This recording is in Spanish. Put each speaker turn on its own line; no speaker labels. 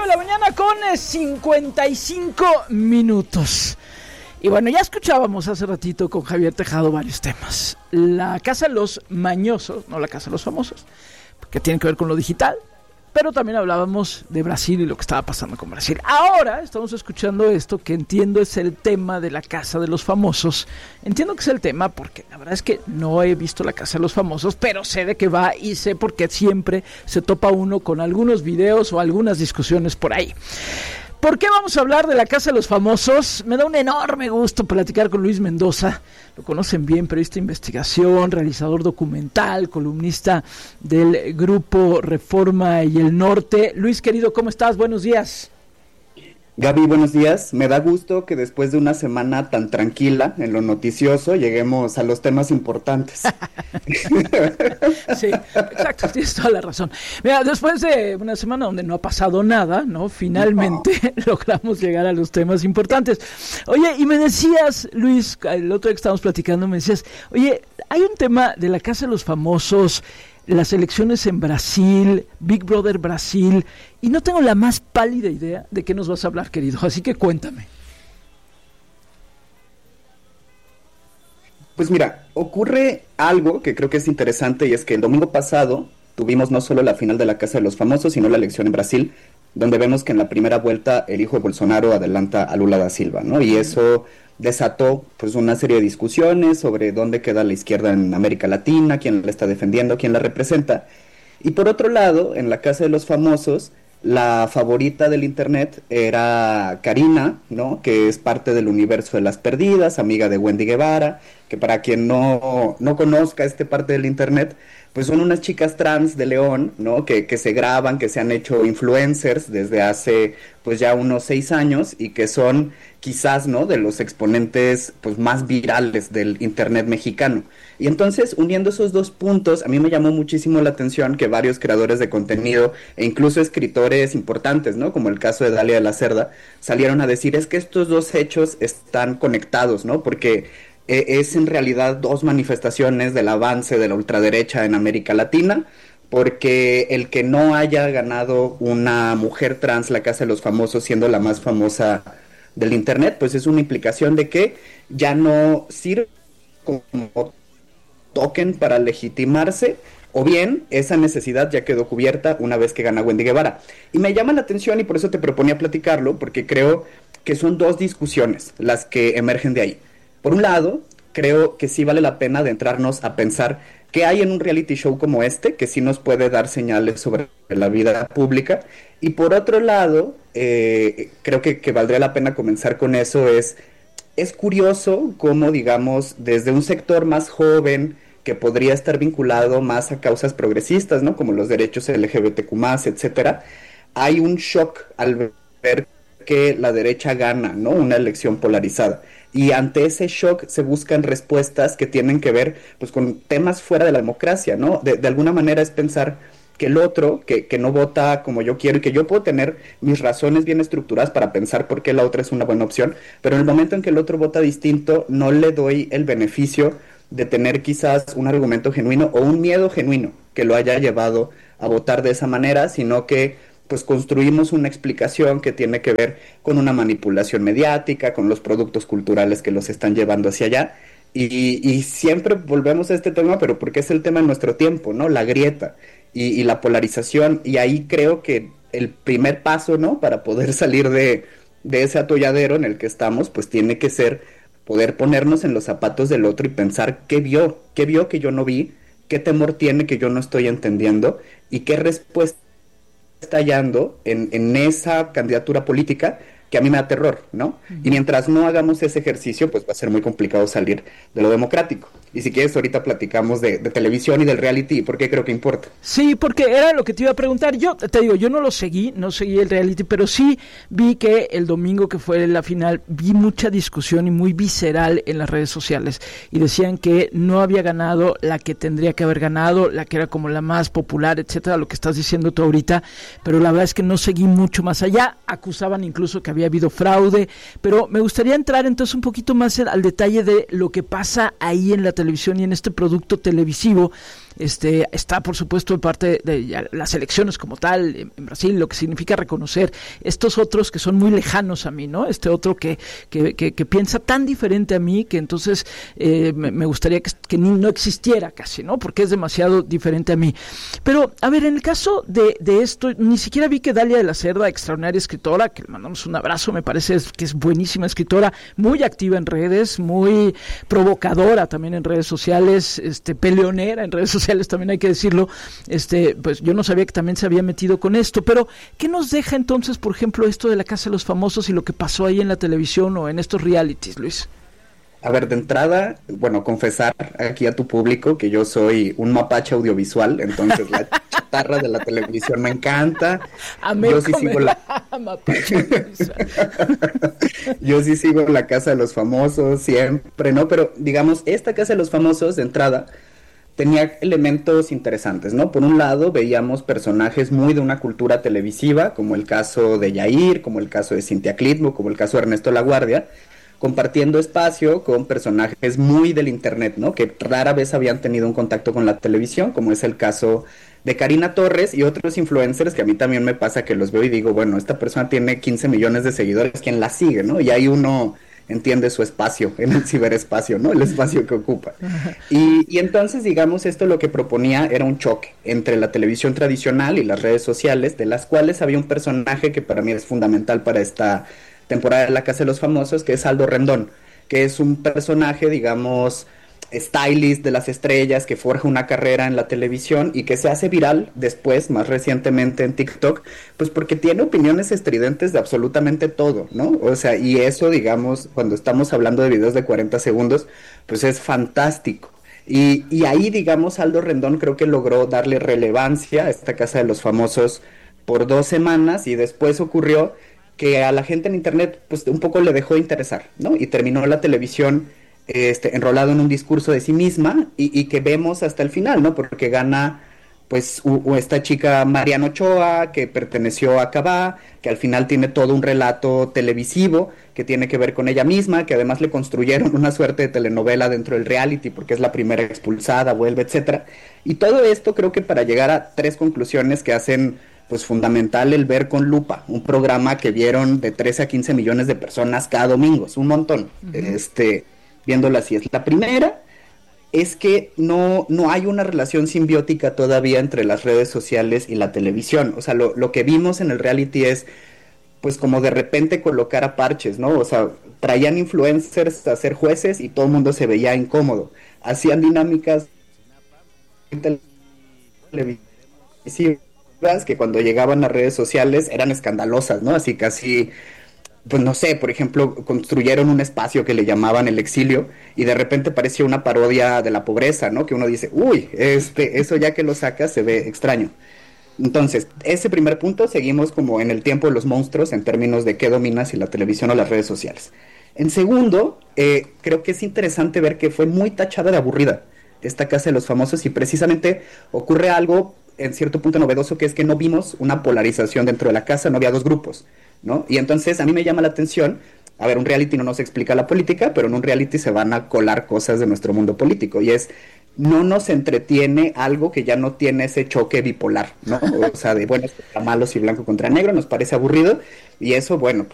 la mañana con 55 minutos. Y bueno, ya escuchábamos hace ratito con Javier Tejado varios temas. La Casa de los Mañosos, no la Casa de los Famosos, que tiene que ver con lo digital. Pero también hablábamos de Brasil y lo que estaba pasando con Brasil. Ahora estamos escuchando esto que entiendo es el tema de la Casa de los Famosos. Entiendo que es el tema porque la verdad es que no he visto la Casa de los Famosos, pero sé de qué va y sé porque siempre se topa uno con algunos videos o algunas discusiones por ahí. ¿Por qué vamos a hablar de la Casa de los Famosos? Me da un enorme gusto platicar con Luis Mendoza. Lo conocen bien, periodista de investigación, realizador documental, columnista del grupo Reforma y El Norte. Luis, querido, ¿cómo estás? Buenos días.
Gaby, buenos días. Me da gusto que después de una semana tan tranquila en lo noticioso lleguemos a los temas importantes.
Sí, exacto, tienes toda la razón. Mira, después de una semana donde no ha pasado nada, ¿no? Finalmente logramos llegar a los temas importantes. Oye, y me decías, Luis, el otro día que estábamos platicando, me decías, oye, hay un tema de la Casa de los Famosos, las elecciones en Brasil, Big Brother Brasil, y no tengo la más pálida idea de qué nos vas a hablar, querido, así que cuéntame.
Pues mira, ocurre algo que creo que es interesante y es que el domingo pasado tuvimos no solo la final de la Casa de los Famosos, sino la elección en Brasil, donde vemos que en la primera vuelta el hijo de Bolsonaro adelanta a Lula da Silva, ¿no? Y eso desató pues una serie de discusiones sobre dónde queda la izquierda en América Latina, quién la está defendiendo, quién la representa. Y por otro lado, en la Casa de los Famosos, la favorita del internet era Karina, ¿no? Que es parte del universo de Las Perdidas, amiga de Wendy Guevara, que para quien no conozca este parte del internet, pues son unas chicas trans de León, ¿no? Que se graban, que se han hecho influencers desde hace pues ya unos 6 años y que son quizás, ¿no? De los exponentes pues más virales del internet mexicano. Y entonces, uniendo esos dos puntos, a mí me llamó muchísimo la atención que varios creadores de contenido e incluso escritores importantes, ¿no? Como el caso de Dalia de la Cerda, salieron a decir, es que estos dos hechos están conectados, ¿no? Porque es en realidad dos manifestaciones del avance de la ultraderecha en América Latina, porque el que no haya ganado una mujer trans la Casa de los Famosos siendo la más famosa del internet, pues es una implicación de que ya no sirve como token para legitimarse, o bien esa necesidad ya quedó cubierta una vez que gana Wendy Guevara. Y me llama la atención y por eso te proponía platicarlo, porque creo que son dos discusiones las que emergen de ahí. Por un lado, creo que sí vale la pena adentrarnos a pensar qué hay en un reality show como este, que sí nos puede dar señales sobre la vida pública. Y por otro lado, creo que valdría la pena comenzar con eso, es curioso cómo, digamos, desde un sector más joven, que podría estar vinculado más a causas progresistas, ¿no? Como los derechos LGBTQ+, etcétera, hay un shock al ver que la derecha gana, ¿no? Una elección polarizada. Y ante ese shock se buscan respuestas que tienen que ver pues con temas fuera de la democracia, ¿no? De alguna manera es pensar que el otro, que no vota como yo quiero y que yo puedo tener mis razones bien estructuradas para pensar por qué la otra es una buena opción, pero en el momento en que el otro vota distinto no le doy el beneficio de tener quizás un argumento genuino o un miedo genuino que lo haya llevado a votar de esa manera, sino que pues construimos una explicación que tiene que ver con una manipulación mediática, con los productos culturales que los están llevando hacia allá, y siempre volvemos a este tema, pero porque es el tema de nuestro tiempo, ¿no? La grieta y la polarización, y ahí creo que el primer paso, ¿no? Para poder salir de ese atolladero en el que estamos, pues tiene que ser poder ponernos en los zapatos del otro y pensar qué vio que yo no vi, qué temor tiene que yo no estoy entendiendo, y qué respuesta está hallando en esa candidatura política que a mí me da terror, ¿no? Y mientras no hagamos ese ejercicio, pues va a ser muy complicado salir de lo democrático. Y si quieres, ahorita platicamos de televisión y del reality, ¿por qué creo que importa?
Sí, porque era lo que te iba a preguntar. Yo te digo, yo no seguí el reality, pero sí vi que el domingo que fue la final, vi mucha discusión y muy visceral en las redes sociales. Y decían que no había ganado la que tendría que haber ganado, la que era como la más popular, etcétera, lo que estás diciendo tú ahorita. Pero la verdad es que no seguí mucho más allá. Acusaban incluso que había habido fraude, pero me gustaría entrar entonces un poquito más al detalle de lo que pasa ahí en la televisión y en este producto televisivo. está por supuesto parte de ya, las elecciones como tal en Brasil, lo que significa reconocer estos otros que son muy lejanos a mí, ¿no? Este otro que piensa tan diferente a mí que entonces me gustaría que no existiera casi, ¿no? Porque es demasiado diferente a mí. Pero, a ver, en el caso de esto, ni siquiera vi que Dalia de la Cerda, extraordinaria escritora, que le mandamos un abrazo, me parece que es buenísima escritora, muy activa en redes, muy provocadora también en redes sociales, peleonera en redes sociales también hay que decirlo, pues yo no sabía que también se había metido con esto, pero ¿qué nos deja entonces, por ejemplo, esto de la Casa de los Famosos y lo que pasó ahí en la televisión o en estos realities, Luis?
A ver, de entrada, bueno, confesar aquí a tu público que yo soy un mapache audiovisual, entonces la chatarra de la televisión me encanta. Yo sí sigo yo sí sigo la Casa de los Famosos siempre, ¿no? Pero digamos, esta Casa de los Famosos de entrada tenía elementos interesantes, ¿no? Por un lado, veíamos personajes muy de una cultura televisiva, como el caso de Yair, como el caso de Cintia Clitbo, como el caso de Ernesto Laguardia, compartiendo espacio con personajes muy del internet, ¿no? Que rara vez habían tenido un contacto con la televisión, como es el caso de Karina Torres y otros influencers que a mí también me pasa que los veo y digo, bueno, esta persona tiene 15 millones de seguidores, ¿quién la sigue, no? Y ahí uno entiende su espacio en el ciberespacio, ¿no? El espacio que ocupa. Y entonces, digamos, esto lo que proponía era un choque entre la televisión tradicional y las redes sociales, de las cuales había un personaje que para mí es fundamental para esta temporada de la Casa de los Famosos, que es Aldo Rendón, que es un personaje, digamos, stylist de las estrellas, que forja una carrera en la televisión y que se hace viral después, más recientemente en TikTok, pues porque tiene opiniones estridentes de absolutamente todo, ¿no? O sea, y eso, digamos, cuando estamos hablando de videos de 40 segundos, pues es fantástico. Y ahí, digamos, Aldo Rendón creo que logró darle relevancia a esta Casa de los Famosos por 2 semanas y después ocurrió que a la gente en internet pues un poco le dejó de interesar, ¿no? Y terminó la televisión enrolado en un discurso de sí misma y que vemos hasta el final, ¿no? Porque gana pues esta chica Mariana Ochoa, que perteneció a Cabá, que al final tiene todo un relato televisivo que tiene que ver con ella misma, que además le construyeron una suerte de telenovela dentro del reality porque es la primera expulsada, vuelve, etcétera. Y todo esto creo que para llegar a 3 conclusiones que hacen pues fundamental el ver con lupa, un programa que vieron de 13 a 15 millones de personas cada domingo, es un montón, viéndolo así. Es la primera, es que no hay una relación simbiótica todavía entre las redes sociales y la televisión. O sea, lo que vimos en el reality es, pues como de repente colocar a parches, ¿no? O sea, traían influencers a ser jueces y todo el mundo se veía incómodo. Hacían dinámicas televisivas que cuando llegaban a redes sociales eran escandalosas, ¿no? Así casi, pues no sé, por ejemplo, construyeron un espacio que le llamaban el exilio y de repente parecía una parodia de la pobreza, ¿no? Que uno dice, uy, eso ya que lo sacas se ve extraño. Entonces, ese primer punto, seguimos como en el tiempo de los monstruos en términos de qué domina, si la televisión o las redes sociales. En segundo, creo que es interesante ver que fue muy tachada de aburrida esta Casa de los Famosos y precisamente ocurre algo en cierto punto novedoso, que es que no vimos una polarización dentro de la casa, no había 2 grupos, ¿no? Y entonces a mí me llama la atención, a ver, un reality no nos explica la política, pero en un reality se van a colar cosas de nuestro mundo político, y es, no nos entretiene algo que ya no tiene ese choque bipolar, ¿no? O sea, de buenos contra malos y blanco contra negro, nos parece aburrido, y eso, bueno,